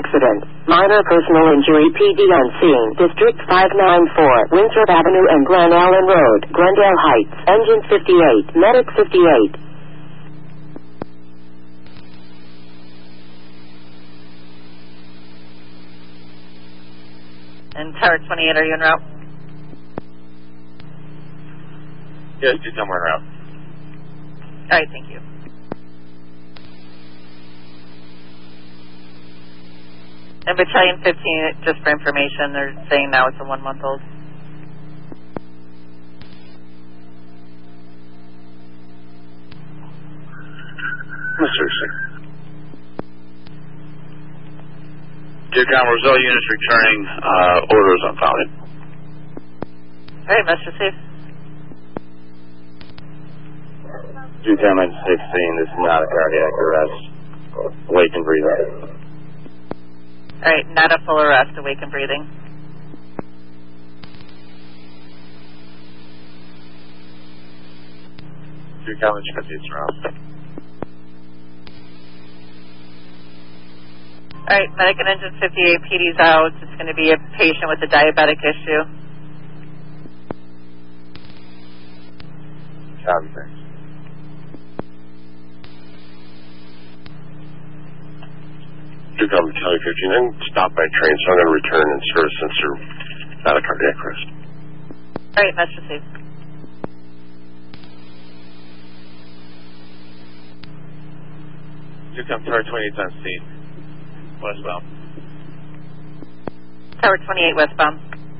accident. Minor personal injury. PD on scene. District 594, Winthrop Avenue and Glen Allen Road, Glendale Heights. Engine 58, Medic 58. And Tower 28, are you en route? Yes, do tell me en route. All right, thank you. And Battalion 15, just for information, they're saying now it's a 1-month-old. Seriously. Dearcom, Roselle units returning, orders on fountain. All right, message received. Dearcom, 16, this is not a cardiac arrest. Awake and breathing. All right, not a full arrest, awake and breathing. Dearcom, 50, it's around. All right, Medic and Engine 58, PD's out. It's going to be a patient with a diabetic issue. Copy, thanks. Dearcom, Battalion 15, I'm stopped by train, so I'm going to return and service since they're not a cardiac arrest. All right, message received. Dearcom, Tower 28 on scene. Westbound. Tower 28 westbound.